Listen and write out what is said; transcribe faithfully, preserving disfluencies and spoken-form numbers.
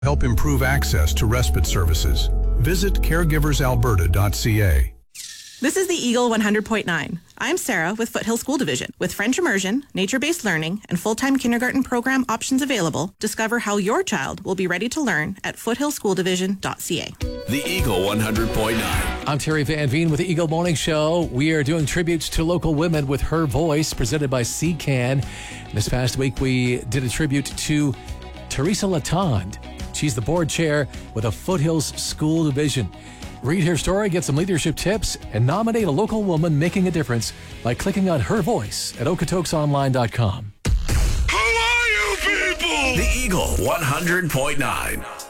Help improve access to respite services. Visit caregivers alberta dot c a. This is the Eagle one hundred point nine. I'm Sarah with Foothill School Division. With French immersion, nature-based learning, and full-time kindergarten program options available, discover how your child will be ready to learn at foothill school division dot c a. The Eagle one hundred point nine. I'm Terry Van Veen with the Eagle Morning Show. We are doing tributes to local women with Her Voice, presented by C CAN. This past week, we did a tribute to Teresa Latond. She's the board chair with the Foothills School Division. Read her story, get some leadership tips, and nominate a local woman making a difference by clicking on Her Voice at okotoks online dot com. Who are you people? The Eagle one hundred point nine.